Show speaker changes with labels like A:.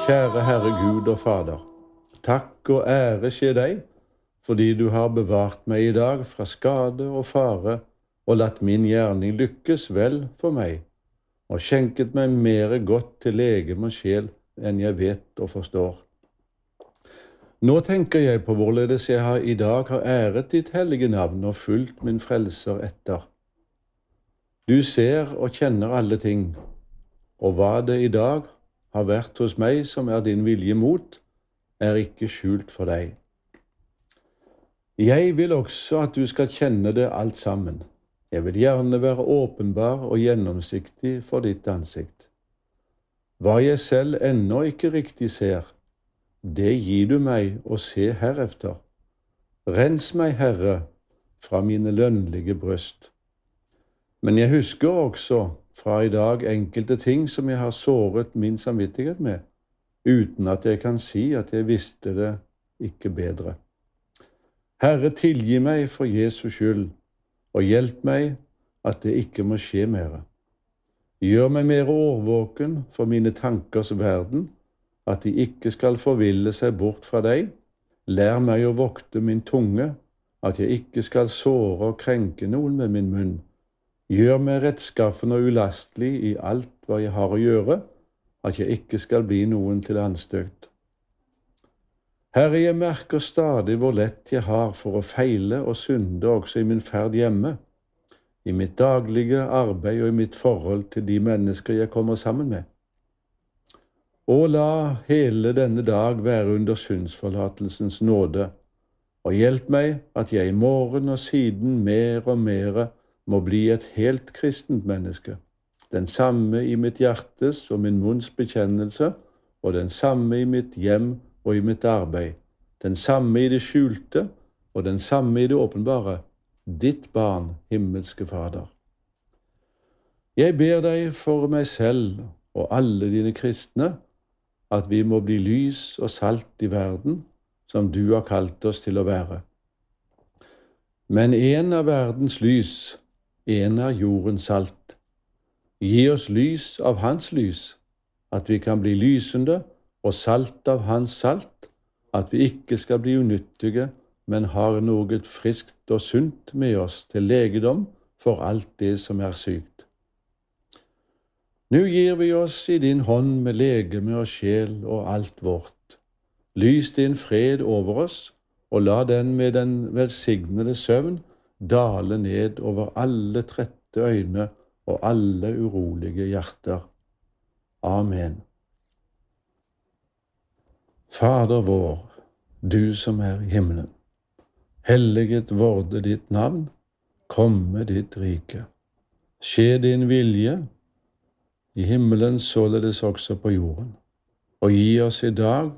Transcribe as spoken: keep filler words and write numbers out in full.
A: Kjære Herre Gud og Fader, takk og ære skje deg, fordi du har bevart meg i dag fra skade og fare, og latt min gjerning lykkes vel for meg, og skjenket meg mere godt til legeme og sjel enn jeg vet og forstår. Nå tenker jeg på hvorledes jeg har i dag har æret ditt hellige navn og fulgt min frelser etter. Du ser og kjenner alle ting, og hva det i dag har vært hos meg som er din vilje mot, er ikke skjult for deg. Jeg vil også at du skal kjenne det alt sammen. Jeg vil gjerne være åpenbar og gjennomsiktig for ditt ansikt. Hva jeg selv ennå ikke riktig ser, det gir du meg å se herefter. Rens meg, Herre, fra mine lønnlige bryst. Men jeg husker også fra i dag enkelte ting som jeg har såret min samvittighet med, uten at jeg kan si at jeg visste det ikke bedre. Herre, tilgi meg for Jesu skyld, og hjelp meg at det ikke må skje mere. Gjør meg mer årvåken for mine tankers verden, at de ikke skal forville seg bort fra deg. Lær meg å vokte min tunge, at jeg ikke skal såre og krenke noen med min munn. Gjør meg rettskaffen og ulastelig i alt hva jeg har å gjøre, at jeg ikke skal bli noen til anstøt. Herre, jeg merker stadig hvor lett jeg har for å feile og synde også i min ferd hjemme, i mitt daglige arbeid og i mitt forhold til de mennesker jeg kommer sammen med. Og la hele denne dag være under syndsforlatelsens nåde, og hjelp meg at jeg i morgen og siden mer og mer må bli et helt kristent menneske, den samme i mitt hjertes og min munns bekjennelse, og den samme i mitt hjem og i mitt arbeid, den samme i det skjulte og den samme i det åpenbare, ditt barn, himmelske Fader. Jeg ber deg for meg selv og alle dine kristne, at vi må bli lys og salt i verden, som du har kalt oss til å være. Men en av verdens lys, en av jordens salt. Gi oss lys av hans lys, at vi kan bli lysende og salt av hans salt, at vi ikke skal bli unyttige, men har noe friskt og sunt med oss til legedom for alt det som er sykt. Nå gir vi oss i din hånd med legeme og sjel og alt vårt. Lys din fred over oss, og la den med den velsignede søvn dale ned over alle trette øyne og alle urolige hjerter. Amen. Fader vår, du som er i himmelen, helliget vorde ditt navn, komme ditt rike. Skje din vilje, i himmelen således også på jorden. Og gi oss i dag